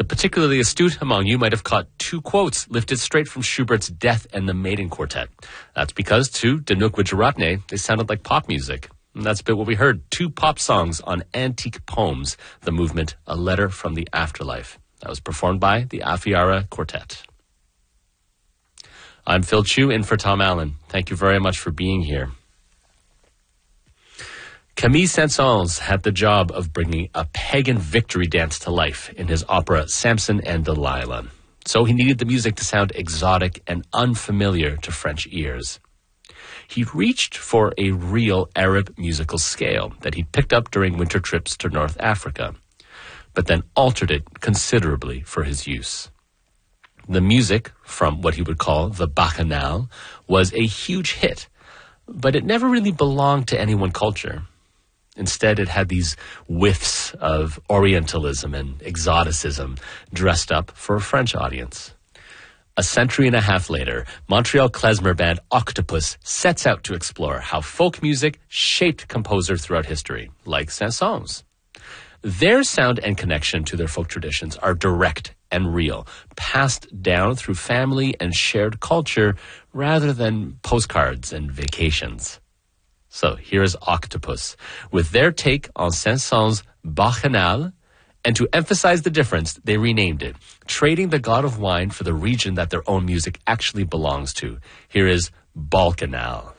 The particularly astute among you might have caught two quotes lifted straight from Schubert's Death and the Maiden Quartet. That's because to Danuk Wijeratne, they sounded like pop music. And that's a bit what we heard. Two pop songs on Antique Poems, the movement A Letter from the Afterlife. That was performed by the Afiara Quartet. I'm Phil Chu in for Tom Allen. Thank you very much for being here. Camille Saint-Saëns had the job of bringing a pagan victory dance to life in his opera Samson and Delilah. So he needed the music to sound exotic and unfamiliar to French ears. He reached for a real Arab musical scale that he picked up during winter trips to North Africa, but then altered it considerably for his use. The music, from what he would call the Bacchanal, was a huge hit, but it never really belonged to any one culture. Instead, it had these whiffs of Orientalism and exoticism dressed up for a French audience. A century and a half later, Montreal klezmer band Octopus sets out to explore how folk music shaped composers throughout history, like Saint-Saëns. Their sound and connection to their folk traditions are direct and real, passed down through family and shared culture rather than postcards and vacations. So here is Octopus with their take on Saint-Saëns' Bacchanal, and to emphasize the difference, they renamed it, trading the god of wine for the region that their own music actually belongs to. Here is Balkanal.